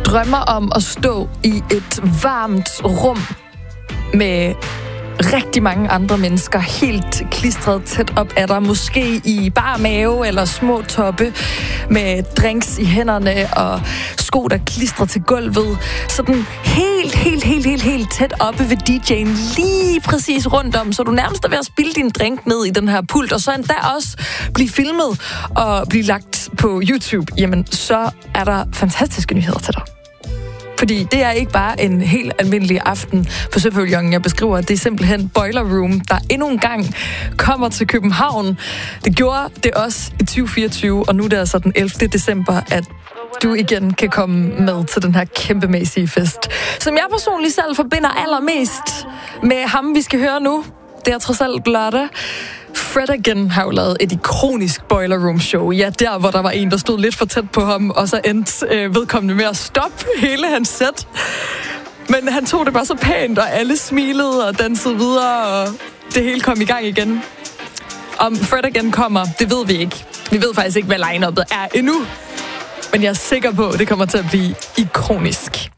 drømmer om at stå i et varmt rum med rigtig mange andre mennesker helt klistret tæt op ad dig, måske i bar mave eller små toppe med drinks i hænderne og sko, der klistrer til gulvet, sådan helt tæt oppe ved DJ'en, lige præcis rundt om, så du nærmest er ved at spille din drink ned i den her pult, og så endda også blive filmet og blive lagt på YouTube, jamen så er der fantastiske nyheder til dig. Fordi det er ikke bare en helt almindelig aften på Søpavillonen, jeg beskriver. Det er simpelthen Boiler Room, der endnu en gang kommer til København. Det gjorde det også i 2024, og nu er det altså den 11. december, at du igen kan komme med til den her kæmpemæssige fest, som jeg personligt selv forbinder allermest med ham, vi skal høre nu. Det er trods alt lørdag. Fred again har jo lavet et ikonisk Boiler Room show. Ja, der hvor der var en, der stod lidt for tæt på ham, og så endte vedkommende med at stoppe hele hans sæt. Men han tog det bare så pænt, og alle smilede og dansede videre, og det hele kom i gang igen. Om Fred again kommer, det ved vi ikke. Vi ved faktisk ikke, hvad line-uppet er endnu. Men jeg er sikker på, at det kommer til at blive ikonisk.